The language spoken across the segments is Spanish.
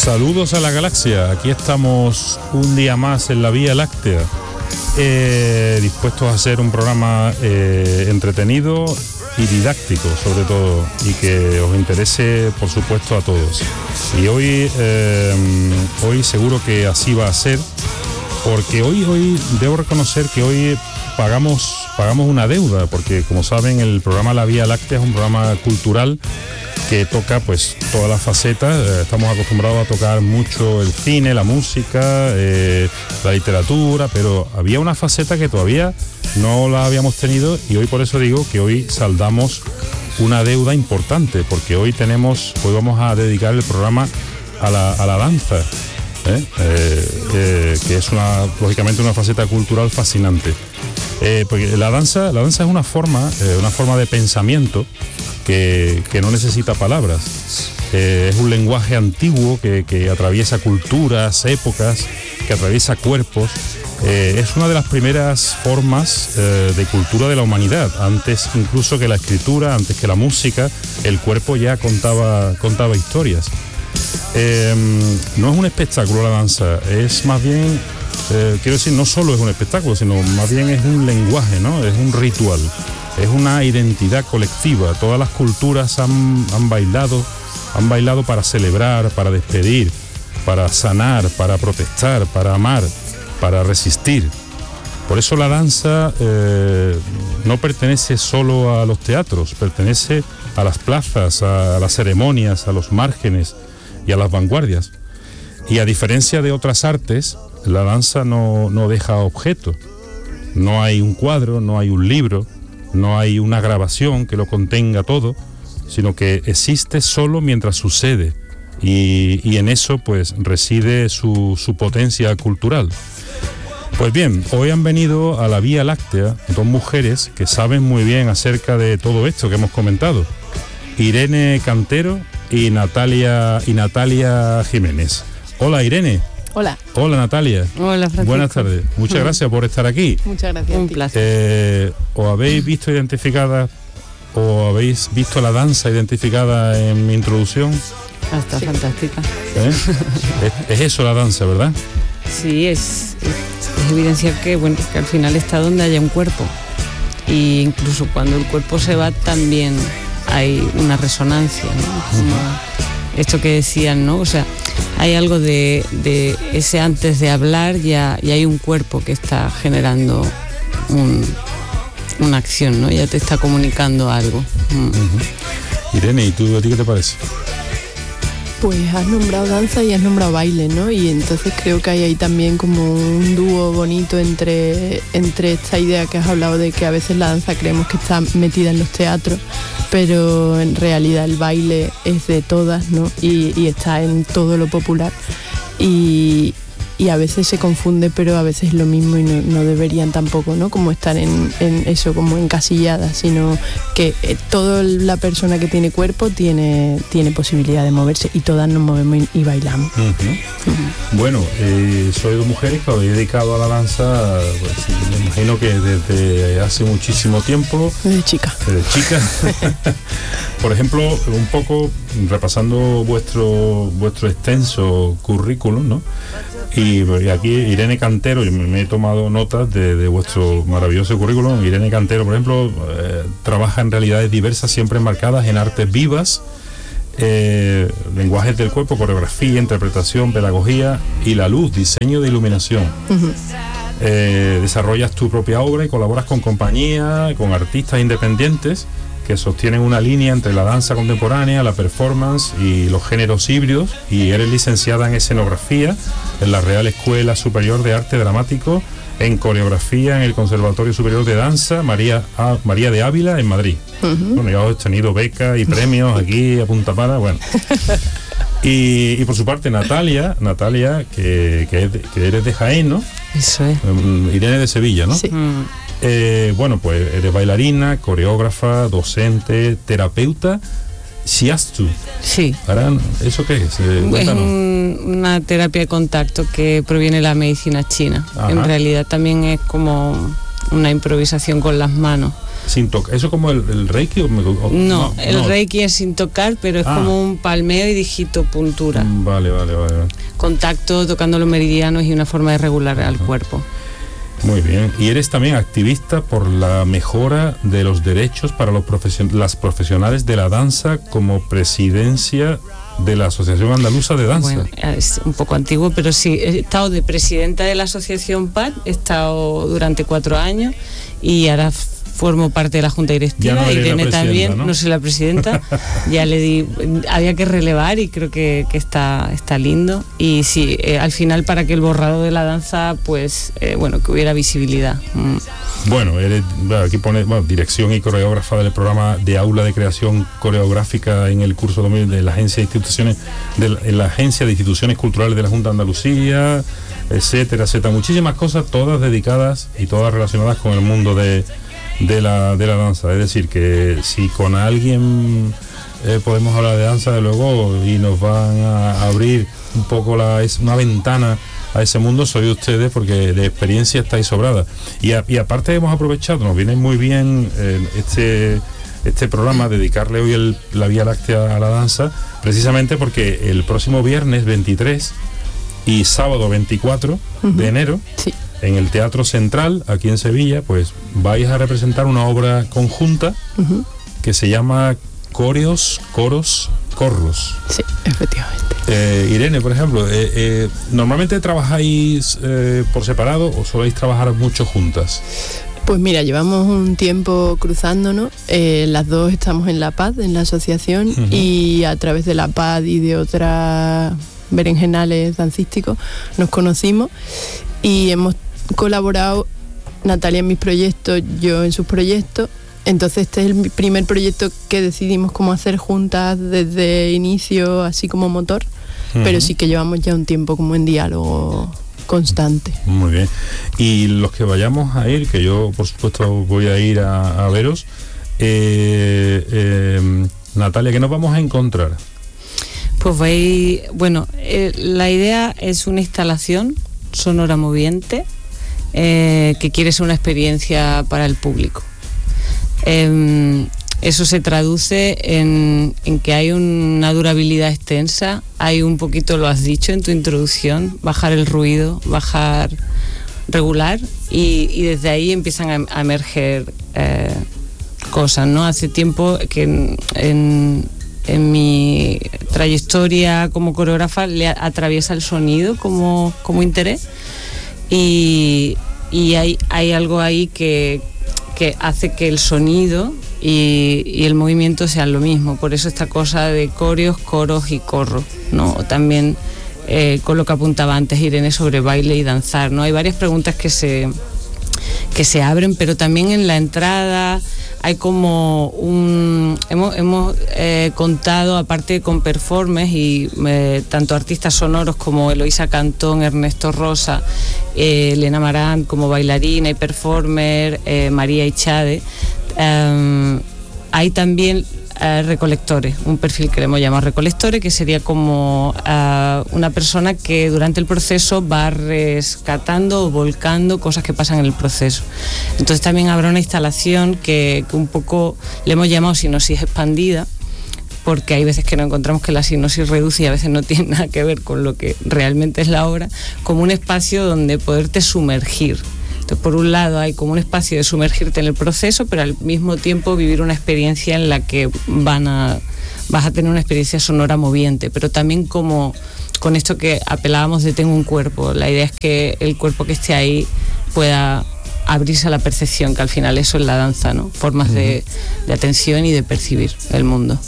Saludos a la galaxia, aquí estamos un día más en la Vía Láctea, dispuestos a hacer un programa entretenido y didáctico sobre todo, y que os interese por supuesto a todos. Y hoy seguro que así va a ser, porque hoy debo reconocer que hoy pagamos una deuda, porque como saben el programa La Vía Láctea es un programa cultural que toca pues todas las facetas. Estamos acostumbrados a tocar mucho el cine, la música, la literatura, pero había una faceta que todavía no la habíamos tenido, y hoy por eso digo que hoy saldamos una deuda importante, porque hoy vamos a dedicar el programa a la danza, que es lógicamente una faceta cultural fascinante. Porque la danza es una forma de pensamiento que no necesita palabras. Es un lenguaje antiguo que atraviesa culturas, épocas, que atraviesa cuerpos. Es una de las primeras formas de cultura de la humanidad. Antes incluso que la escritura, antes que la música, el cuerpo ya contaba historias. No es un espectáculo la danza, es más bien, quiero decir, no solo es un espectáculo, sino más bien es un lenguaje, ¿no? Es un ritual, es una identidad colectiva. Todas las culturas han bailado para celebrar, para despedir, para sanar, para protestar, para amar, para resistir. Por eso la danza no pertenece solo a los teatros, pertenece a las plazas, a las ceremonias, a los márgenes y a las vanguardias. Y a diferencia de otras artes, la danza no deja objeto. No hay un cuadro, no hay un libro, no hay una grabación que lo contenga todo, sino que existe solo mientras sucede, y en eso pues reside su potencia cultural. Pues bien, hoy han venido a la Vía Láctea dos mujeres que saben muy bien acerca de todo esto que hemos comentado: Irene Cantero y Natalia Jiménez. Hola, Irene. Hola. Hola, Natalia. Hola, Francisco. Buenas tardes. Muchas gracias por estar aquí. Muchas gracias. Un placer. ¿Os habéis visto identificadas o habéis visto la danza identificada en mi introducción? Está fantástica. Es eso la danza, ¿verdad? Sí, es evidenciar que al final está donde haya un cuerpo. Y incluso cuando el cuerpo se va también hay una resonancia, ¿no? Como esto que decían, ¿no? O sea, hay algo de ese antes de hablar ya hay un cuerpo que está generando una acción, ¿no? Ya te está comunicando algo. Irene, ¿y tú, a ti qué te parece? Pues has nombrado danza y has nombrado baile, ¿no? Y entonces creo que hay ahí también como un dúo bonito entre esta idea que has hablado de que a veces la danza creemos que está metida en los teatros, pero en realidad el baile es de todas, ¿no? Y está en todo lo popular. Y a veces se confunde, pero a veces es lo mismo, y no deberían tampoco, ¿no? Como estar en eso, como encasilladas, sino que toda la persona que tiene cuerpo tiene posibilidad de moverse, y todas nos movemos y bailamos. Bueno, soy dos mujeres que habéis dedicado a la danza, pues, me imagino que desde hace muchísimo tiempo. Desde chica. Por ejemplo, un poco repasando vuestro extenso currículum, ¿no? Y aquí Irene Cantero, yo me he tomado notas de vuestro maravilloso currículum. Irene Cantero, por ejemplo, trabaja en realidades diversas, siempre enmarcadas en artes vivas, lenguajes del cuerpo, coreografía, interpretación, pedagogía y la luz, diseño de iluminación. Desarrollas tu propia obra y colaboras con compañías, con artistas independientes que sostienen una línea entre la danza contemporánea, la performance y los géneros híbridos, y eres licenciada en escenografía en la Real Escuela Superior de Arte Dramático, en coreografía en el Conservatorio Superior de Danza María de Ávila en Madrid. Bueno, ya has tenido becas y premios aquí a punta pala, bueno. Y por su parte Natalia, que eres de Jaén, ¿no? Eso es. Irene de Sevilla, ¿no? Sí. Bueno, pues eres bailarina, coreógrafa, docente, terapeuta, shiatsu. Sí. Ahora, ¿eso qué es? Es una terapia de contacto que proviene de la medicina china. Ajá. En realidad también es como una improvisación con las manos. Sin tocar, ¿eso como el reiki? No, el reiki es sin tocar, pero es como un palmeo y digito puntura. Vale. Contacto, tocando los meridianos y una forma de regular al cuerpo. Muy bien. Y eres también activista por la mejora de los derechos para las profesionales de la danza, como presidencia de la Asociación Andaluza de Danza. Bueno, es un poco antiguo, pero sí, he estado de presidenta de la Asociación PAD, he estado durante 4 años y ahora formo parte de la Junta Directiva. Irene también, no soy la presidenta, ya le di, había que relevar y creo que está lindo. Y sí, al final, para que el borrado de la danza, pues, que hubiera visibilidad. Bueno, aquí pone dirección y coreógrafa del programa de aula de creación coreográfica en el curso 2000 de la Agencia de Instituciones Culturales de la Junta de Andalucía, etcétera. Muchísimas cosas, todas dedicadas y todas relacionadas con el mundo de la danza. Es decir, que si con alguien podemos hablar de danza, de luego, y nos van a abrir un poco una ventana a ese mundo, soy ustedes, porque de experiencia estáis sobradas. Y aparte hemos aprovechado, nos viene muy bien este programa, dedicarle hoy la Vía Láctea a la danza, precisamente porque el próximo viernes 23 y sábado 24 de enero, sí, en el Teatro Central, aquí en Sevilla, pues vais a representar una obra conjunta que se llama Coros, Corros. Sí, efectivamente. Irene, por ejemplo, ¿normalmente trabajáis por separado o soléis trabajar mucho juntas? Pues mira, llevamos un tiempo cruzándonos, las dos estamos en la PAD, en la asociación, y a través de la PAD y de otras berenjenales dancísticos nos conocimos y hemos colaborado, Natalia en mis proyectos, yo en sus proyectos. Entonces este es el primer proyecto que decidimos cómo hacer juntas desde inicio, así como motor, pero sí que llevamos ya un tiempo como en diálogo constante. Muy bien. Y los que vayamos a ir, que yo por supuesto voy a ir a veros, Natalia, ¿qué nos vamos a encontrar? Pues la idea es una instalación sonora moviente que quiere ser una experiencia para el público. Eso se traduce en que hay una durabilidad extensa, hay un poquito, lo has dicho en tu introducción, bajar el ruido, bajar, regular, y desde ahí empiezan a emerger cosas, ¿no? Hace tiempo que en mi trayectoria como coreógrafa le atraviesa el sonido como interés, y hay algo ahí que hace que el sonido y el movimiento sean lo mismo. Por eso esta cosa de coreos, coros y corros, ¿no? También con lo que apuntaba antes Irene sobre baile y danzar, ¿no? Hay varias preguntas que se abren, pero también en la entrada hay como hemos contado, aparte con performers y tanto artistas sonoros como Eloisa Cantón, Ernesto Rosa, Elena Marán como bailarina y performer, María Ichade, hay también recolectores, un perfil que le hemos llamado recolectores, que sería como una persona que durante el proceso va rescatando o volcando cosas que pasan en el proceso. Entonces también habrá una instalación que un poco le hemos llamado sinopsis expandida, porque hay veces que nos encontramos que la sinopsis reduce y a veces no tiene nada que ver con lo que realmente es la obra, como un espacio donde poderte sumergir. Entonces, por un lado hay como un espacio de sumergirte en el proceso, pero al mismo tiempo vivir una experiencia en la que vas a tener una experiencia sonora moviente, pero también como con esto que apelábamos de tengo un cuerpo. La idea es que el cuerpo que esté ahí pueda abrirse a la percepción, que al final eso es la danza, ¿no? Formas de atención y de percibir el mundo.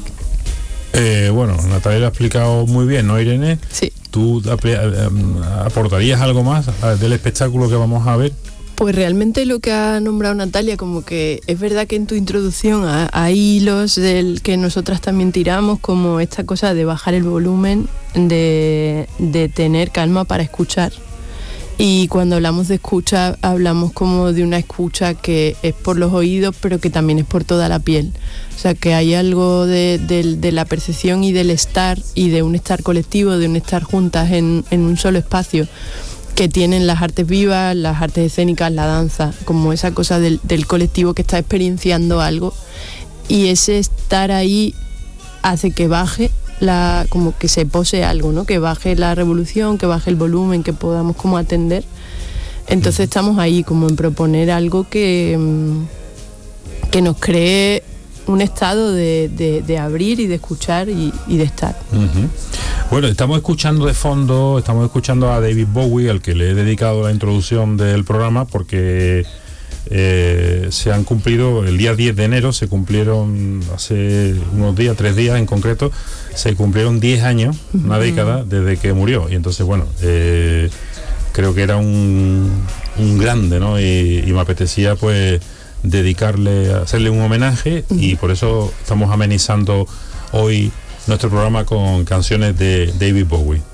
Natalia lo ha explicado muy bien, ¿no, Irene? Sí. ¿Tú aportarías algo más del espectáculo que vamos a ver? Pues realmente lo que ha nombrado Natalia, como que es verdad que en tu introducción hay hilos del que nosotras también tiramos, como esta cosa de bajar el volumen, de tener calma para escuchar. Y cuando hablamos de escucha, hablamos como de una escucha que es por los oídos, pero que también es por toda la piel. O sea, que hay algo de la percepción y del estar, y de un estar colectivo, de un estar juntas en un solo espacio, que tienen las artes vivas, las artes escénicas, la danza, como esa cosa del colectivo que está experienciando algo, y ese estar ahí hace que baje como que se pose algo, ¿no? Que baje la revolución, que baje el volumen, que podamos como atender. Entonces estamos ahí como en proponer algo que nos cree un estado de abrir y de escuchar y de estar. Bueno, estamos escuchando de fondo, estamos escuchando a David Bowie, al que le he dedicado la introducción del programa, porque se han cumplido, el día 10 de enero se cumplieron, hace unos días, 3 días en concreto, se cumplieron 10 años, una década desde que murió, y entonces bueno, creo que era un grande, ¿no? Y me apetecía pues hacerle un homenaje, y por eso estamos amenizando hoy nuestro programa con canciones de David Bowie.